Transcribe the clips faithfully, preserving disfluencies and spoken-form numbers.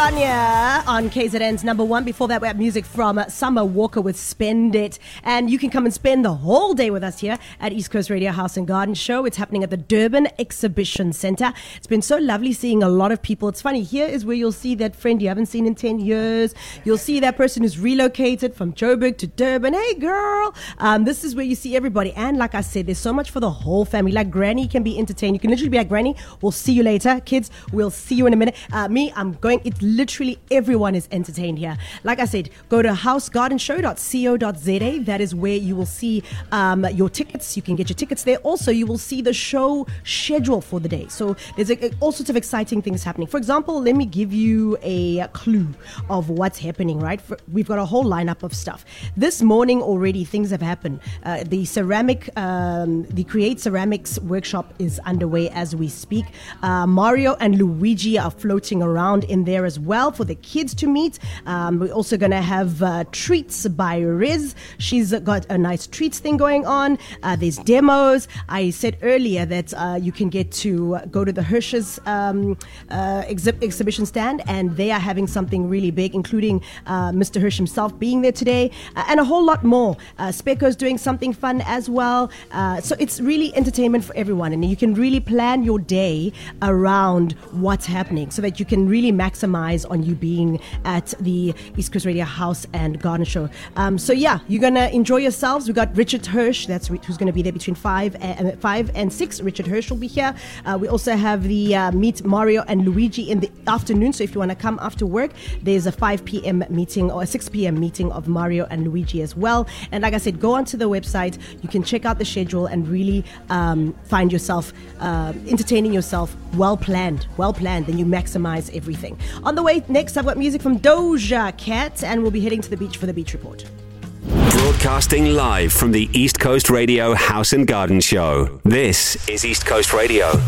Tanya on K Z N's number one. Before that, we have music from Summer Walker with Spend It. And you can come and spend the whole day with us here at East Coast Radio House and Garden Show. It's happening at the Durban Exhibition Centre. It's been so lovely seeing a lot of people. It's funny, here is where you'll see that friend you haven't seen in ten years. You'll see that person who's relocated from Joburg to Durban. Hey, girl. Um, this is where you see everybody. And like I said, there's so much for the whole family. Like Granny can be entertained. You can literally be like, Granny, we'll see you later. Kids, we'll see you in a minute. Uh, me, I'm going, it's literally everyone is entertained here. Like I said, go to house garden show dot co dot za. That is where you will see um, your tickets. You can get your tickets there. Also, you will see the show schedule for the day. So there's a, all sorts of exciting things happening. For example, let me give you a clue of what's happening, right? For, we've got a whole lineup of stuff. This morning already, things have happened. Uh, the ceramic, um, the Create Ceramics workshop is underway as we speak. Uh, Mario and Luigi are floating around in there as well for the kids to meet. Um, we're also going to have uh, treats by Riz. She's got a nice treats thing going on. Uh, there's demos. I said earlier that uh, you can get to go to the Hirsch's um, uh, exhi- exhibition stand, and they are having something really big, including uh, Mister Hirsch himself being there today, uh, and a whole lot more. Uh, Speko's doing something fun as well. Uh, so it's really entertainment for everyone, and you can really plan your day around what's happening so that you can really maximize on you being at the East Coast Radio House and Garden Show. Um, so yeah, you're gonna enjoy yourselves. We've got Richard Hirsch, that's who's gonna be there between five and five and six. Richard Hirsch will be here. Uh, we also have the uh, Meet Mario and Luigi in the afternoon. So if you want to come after work, there's a five p.m. meeting or a six p.m. meeting of Mario and Luigi as well. And like I said, go onto the website. You can check out the schedule and really um, find yourself uh, entertaining yourself. Well planned, well planned. Then you maximize everything. On the way next, I've got music from Doja Cat, and we'll be heading to the beach for the beach report. Broadcasting live from the East Coast Radio House and Garden Show. This is East Coast Radio.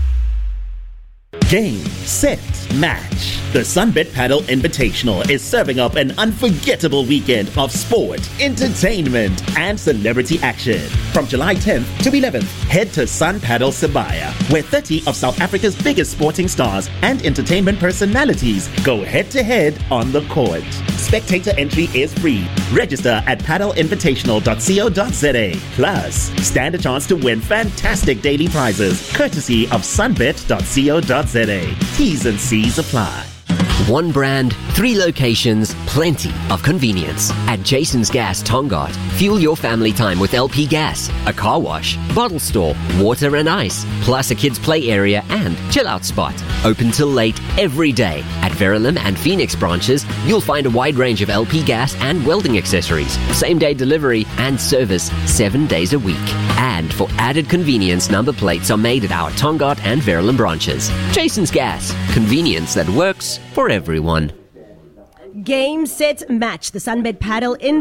Game, set, match. The Sunbet Paddle Invitational is serving up an unforgettable weekend of sport, entertainment, and celebrity action. From July tenth to eleventh, head to Sun Paddle Sibaya, where thirty of South Africa's biggest sporting stars and entertainment personalities go head-to-head on the court. Spectator entry is free. Register at paddle invitational dot co dot za. Plus, stand a chance to win fantastic daily prizes, courtesy of sunbet dot co dot za. T's and C's apply. One brand, three locations, plenty of convenience. At Jason's Gas Tongaat, fuel your family time with L P gas, a car wash, bottle store, water and ice, plus a kids' play area and chill-out spot. Open till late every day. At Verulam and Phoenix branches, you'll find a wide range of L P gas and welding accessories, same-day delivery and service seven days a week. And for added convenience, number plates are made at our Tongaat and Verulam branches. Jason's Gas, convenience that works for everyone. Game, set, match. The Sunbet Paddle in